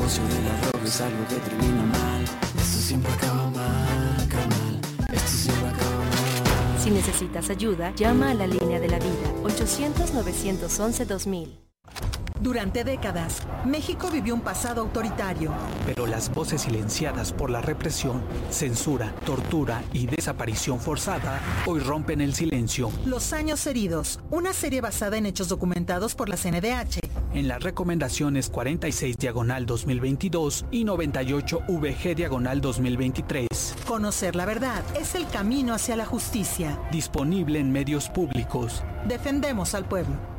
negocio de la droga es algo que termina mal. Esto siempre acaba mal, carnal. Esto siempre acaba mal. Si necesitas ayuda, llama a la línea de la vida, 800-911-2000. Durante décadas, México vivió un pasado autoritario. Pero las voces silenciadas por la represión, censura, tortura y desaparición forzada hoy rompen el silencio. Los años heridos, una serie basada en hechos documentados por la CNDH. En las recomendaciones 46/2022 y 98/VG/2023. Conocer la verdad es el camino hacia la justicia. Disponible en medios públicos. Defendemos al pueblo.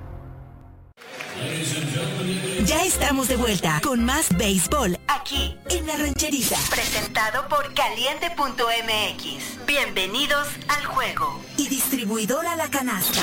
Ya estamos de vuelta con más béisbol aquí en La Rancherita. Presentado por Caliente.mx. Bienvenidos al juego. Y distribuidora La Canasta.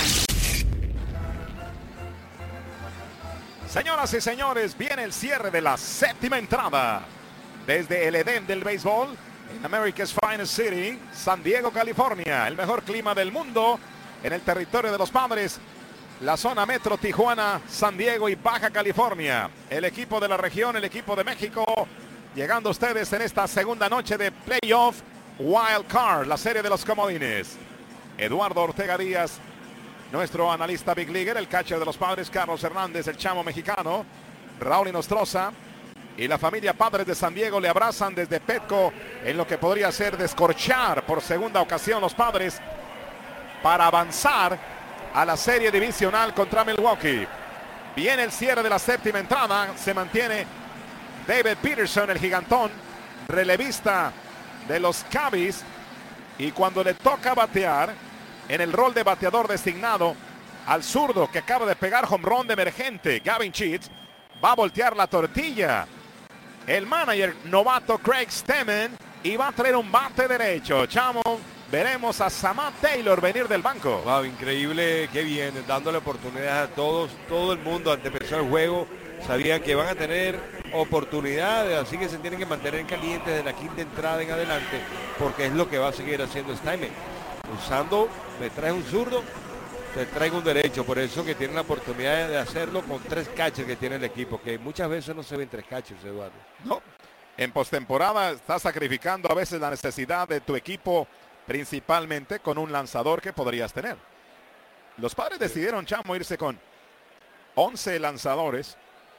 Señoras y señores, viene el cierre de la séptima entrada. Desde el Edén del béisbol, en America's Finest City, San Diego, California. El mejor clima del mundo en el territorio de los Padres. La zona metro, Tijuana, San Diego y Baja California. El equipo de la región, el equipo de México, llegando a ustedes en esta segunda noche de Playoff Wild Card, la serie de los comodines. Eduardo Ortega Díaz, nuestro analista Big Leaguer, el catcher de los Padres, Carlos Hernández, el chamo mexicano, Raúl Inostroza y la familia Padres de San Diego le abrazan desde Petco en lo que podría ser descorchar por segunda ocasión los Padres para avanzar a la serie divisional contra Milwaukee. Viene el cierre de la séptima entrada. Se mantiene David Peterson, el gigantón, relevista de los Cubbies. Y cuando le toca batear, en el rol de bateador designado, al zurdo que acaba de pegar home run de emergente, Gavin Sheets, va a voltear la tortilla. El manager novato Craig Stemmen, y va a traer un bate derecho. Chamo, veremos a Samad Taylor venir del banco. Wow, increíble, qué bien, dándole oportunidades a todos, todo el mundo antes de empezar el juego. Sabían que van a tener oportunidades, así que se tienen que mantener calientes de la quinta entrada en adelante, porque es lo que va a seguir haciendo Steinman. Usando, me traes un zurdo, te traigo un derecho, por eso que tienen la oportunidad de hacerlo con 3 catchers que tiene el equipo, que muchas veces no se ven 3 catchers, Eduardo. No, en postemporada estás sacrificando a veces la necesidad de tu equipo, principalmente con un lanzador que podrías tener. Los Padres decidieron, Chamo, irse con 11 lanzadores.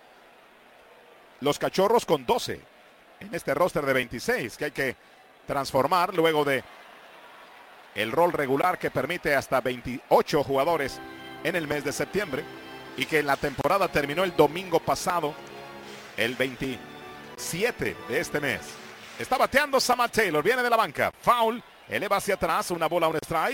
Los Cachorros con 12 en este roster de 26 que hay que transformar luego de el rol regular que permite hasta 28 jugadores en el mes de septiembre y que la temporada terminó el domingo pasado, el 27 de este mes. Está bateando Samad Taylor, viene de la banca, foul. Eleva hacia atrás, una bola, un strike.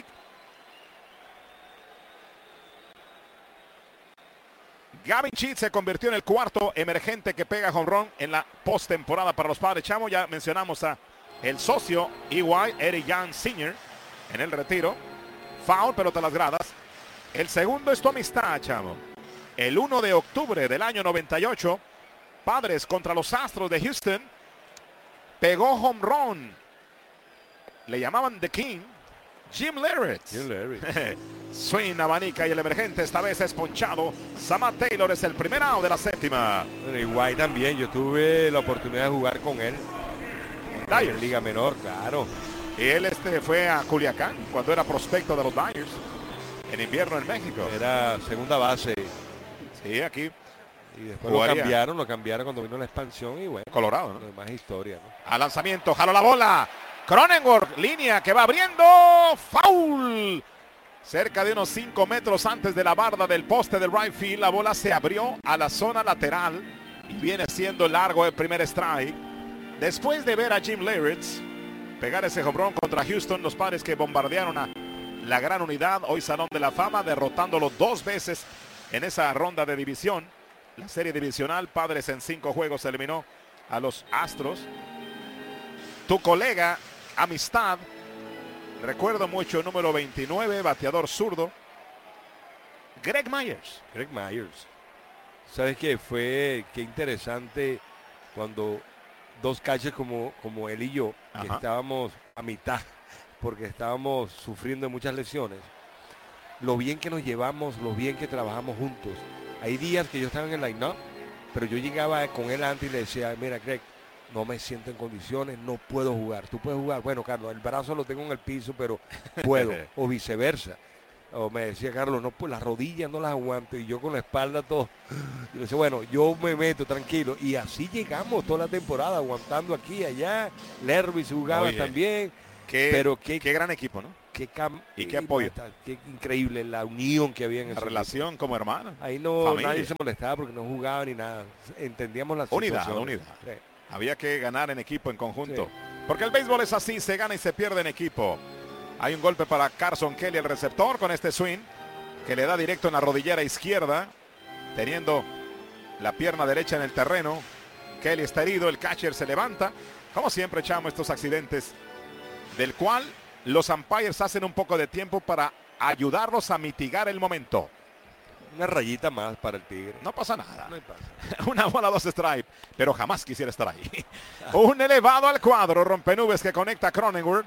Gavin Sheets se convirtió en el cuarto emergente que pega home run en la postemporada para los Padres. Chamo, ya mencionamos a el socio EY, Eric Young Sr. en el retiro. Foul, pelota a las gradas. El segundo es tu amistad, Chamo. El 1 de octubre del año 98, Padres contra los Astros de Houston. Pegó home run. Le llamaban The King, Jim Leyritz. Swing, abanica y el emergente esta vez es ponchado. Samad Taylor es el primer out de la séptima. Igual también, yo tuve la oportunidad de jugar con él. En Liga Menor, claro. Y él fue a Culiacán cuando era prospecto de los Dyers. En invierno en México. Era segunda base. Sí, aquí. Y después lo cambiaron cuando vino la expansión y bueno. Colorado, ¿no? Más historia, ¿no? Al lanzamiento, jaló la bola. Cronenworth, línea que va abriendo. Foul. Cerca de unos 5 metros antes de la barda del poste del right field, la bola se abrió a la zona lateral y viene siendo largo el primer strike. Después de ver a Jim Leyritz pegar ese home run contra Houston, los Padres que bombardearon a la gran unidad, hoy Salón de la Fama, derrotándolo 2 veces en esa ronda de división. La serie divisional, Padres en 5 juegos eliminó a los Astros. Tu colega, amistad, recuerdo mucho, número 29, bateador zurdo, Greg Myers. Greg Myers. ¿Sabes qué? Qué interesante cuando 2 catchers como él y yo, que estábamos a mitad, porque estábamos sufriendo muchas lesiones, lo bien que nos llevamos, lo bien que trabajamos juntos. Hay días que yo estaba en el line-up, pero yo llegaba con él antes y le decía, mira, Greg, no me siento en condiciones, no puedo jugar. Tú puedes jugar. Bueno, Carlos, el brazo lo tengo en el piso, pero puedo. O viceversa. O me decía Carlos, no, pues las rodillas no las aguanto. Y yo con la espalda todo. Y le decía, bueno, yo me meto tranquilo. Y así llegamos toda la temporada, aguantando aquí y allá. Lervis jugaba también. Pero qué gran equipo, ¿no? Y qué apoyo. Qué increíble la unión que había en la relación equipo. Como hermano. Ahí no nadie se molestaba porque no jugaba ni nada. Entendíamos la situación. Unidad. Sí. Había que ganar en equipo, en conjunto. Sí. Porque el béisbol es así, se gana y se pierde en equipo. Hay un golpe para Carson Kelly, el receptor, con este swing que le da directo en la rodillera izquierda, teniendo la pierna derecha en el terreno. Kelly está herido, el catcher se levanta. Como siempre, echamos estos accidentes, del cual los umpires hacen un poco de tiempo para ayudarlos a mitigar el momento. Una rayita más para el Tigre. No pasa nada. No pasa. Una bola, 2 strike, pero jamás quisiera estar ahí. Un elevado al cuadro, rompenubes que conecta a Cronenworth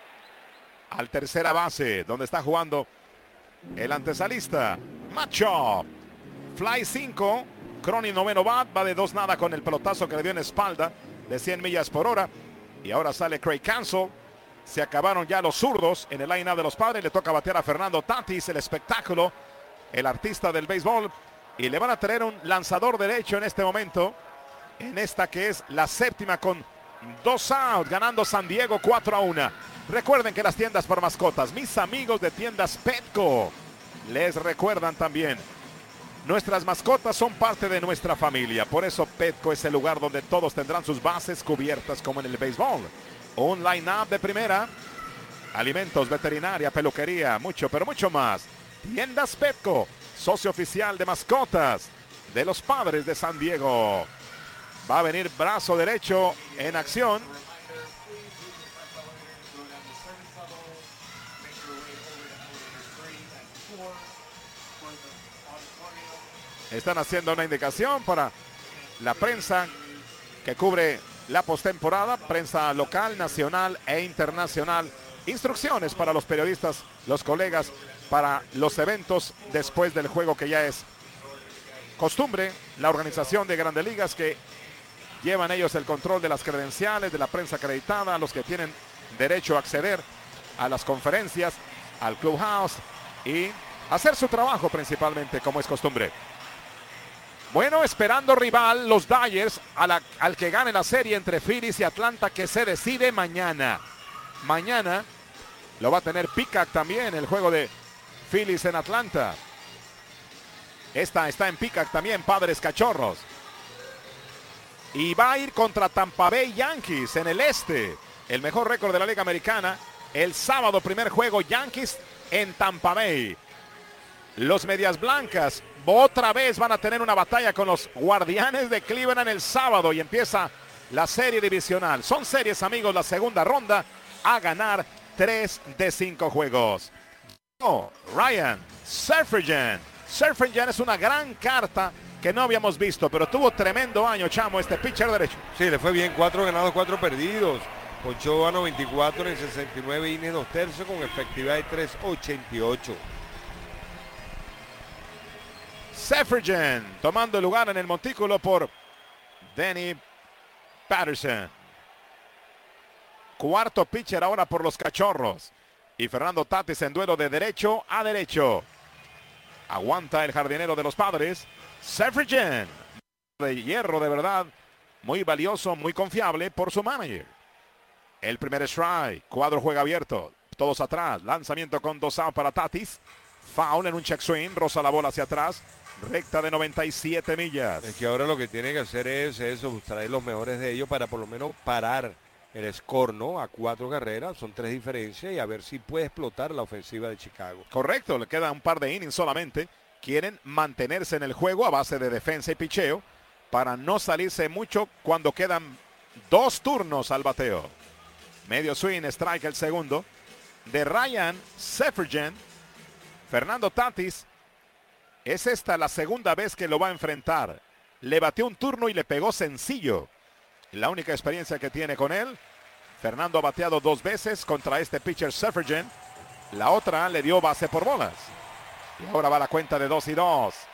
al tercera base, donde está jugando el antesalista Macho. Fly 5, Cronin noveno bat, va de 2-0 con el pelotazo que le dio en espalda de 100 millas por hora. Y ahora sale Craig Counsell. Se acabaron ya los zurdos en el line-up de los Padres. Le toca batear a Fernando Tatis, el espectáculo, el artista del béisbol. Y le van a traer un lanzador derecho en este momento, en esta que es la séptima con 2 outs, ganando San Diego 4-1. Recuerden que las tiendas por mascotas, mis amigos de tiendas Petco, les recuerdan también, nuestras mascotas son parte de nuestra familia. Por eso Petco es el lugar donde todos tendrán sus bases cubiertas como en el béisbol. Un line-up de primera, alimentos, veterinaria, peluquería, mucho, pero mucho más. Tiendas Petco, socio oficial de mascotas de los Padres de San Diego. Va a venir brazo derecho en acción. Están haciendo una indicación para la prensa que cubre la postemporada, prensa local, nacional e internacional. Instrucciones para los periodistas, los colegas, para los eventos después del juego, que ya es costumbre. La organización de Grandes Ligas, que llevan ellos el control de las credenciales, de la prensa acreditada, los que tienen derecho a acceder a las conferencias, al clubhouse y hacer su trabajo principalmente, como es costumbre. Bueno, esperando rival, los Dodgers, al que gane la serie entre Phillies y Atlanta, que se decide mañana. Mañana lo va a tener Peacock también, el juego de Phillies en Atlanta. Esta está en Peacock también, Padres Cachorros. Y va a ir contra Tampa Bay Yankees en el este. El mejor récord de la Liga Americana. El sábado, primer juego, Yankees en Tampa Bay. Los Medias Blancas otra vez van a tener una batalla con los Guardianes de Cleveland el sábado y empieza la serie divisional. Son series, amigos, la segunda ronda a ganar 3 de 5 juegos. Ryan Safrajan. Safrajan es una gran carta que no habíamos visto, pero tuvo tremendo año, Chamo, este pitcher derecho. Sí, le fue bien, 4 ganados, 4 perdidos. Ponchó a 94 en 69 innings, 2 tercios con efectividad de 3.88. Safrajan tomando el lugar en el montículo por Danny Patterson. Cuarto pitcher ahora por los Cachorros. Y Fernando Tatis en duelo de derecho a derecho. Aguanta el jardinero de los Padres. Safrajan, de hierro de verdad, muy valioso, muy confiable por su manager. El primer strike, cuadro juega abierto, todos atrás, lanzamiento con 2 outs para Tatis. Foul en un check swing, roza la bola hacia atrás, recta de 97 millas. Es que ahora lo que tiene que hacer es eso, traer los mejores de ellos para por lo menos parar el score, ¿no? A 4 carreras, son 3 diferencias y a ver si puede explotar la ofensiva de Chicago. Correcto, le queda un par de innings solamente. Quieren mantenerse en el juego a base de defensa y picheo para no salirse mucho cuando quedan 2 turnos al bateo. Medio swing, strike el segundo de Ryan Safrajan. Fernando Tatis, es esta la segunda vez que lo va a enfrentar. Le bateó un turno y le pegó sencillo. La única experiencia que tiene con él. Fernando ha bateado 2 veces contra este pitcher Safrajan. La otra le dio base por bolas. Y ahora va la cuenta de 2-2.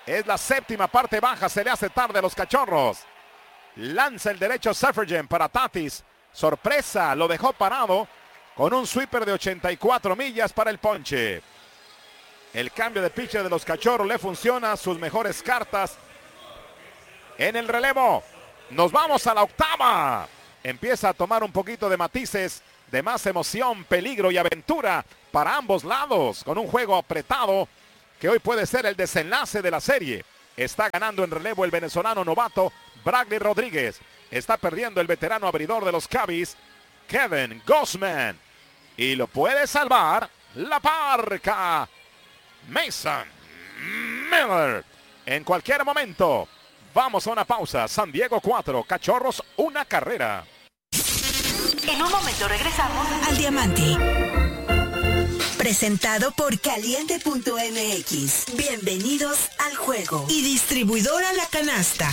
Es la séptima parte baja, se le hace tarde a los Cachorros. Lanza el derecho Seferian para Tatis. Sorpresa, lo dejó parado con un sweeper de 84 millas para el ponche. El cambio de pitcher de los Cachorros le funciona, sus mejores cartas en el relevo. Nos vamos a la octava. Empieza a tomar un poquito de matices, de más emoción, peligro y aventura para ambos lados, con un juego apretado que hoy puede ser el desenlace de la serie. Está ganando en relevo el venezolano novato Bradley Rodríguez. Está perdiendo el veterano abridor de los Cubbies, Kevin Gausman. Y lo puede salvar la parca Mason Miller. En cualquier momento. Vamos a una pausa. San Diego 4, Cachorros 1 carrera. En un momento regresamos al Diamante. Presentado por Caliente.mx. Bienvenidos al juego. Y distribuidora La Canasta.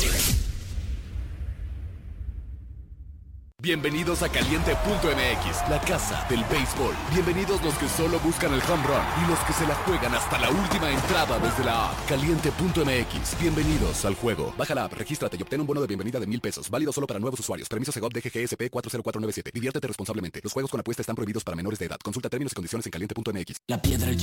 Bienvenidos a Caliente.mx, la casa del béisbol. Bienvenidos los que solo buscan el home run y los que se la juegan hasta la última entrada desde la app. Caliente.mx, bienvenidos al juego. Baja la app, regístrate y obtén un bono de bienvenida de $1,000. Válido solo para nuevos usuarios. Permiso Segov DGGSP 40497. Diviértete responsablemente. Los juegos con apuesta están prohibidos para menores de edad. Consulta términos y condiciones en Caliente.mx. La piedra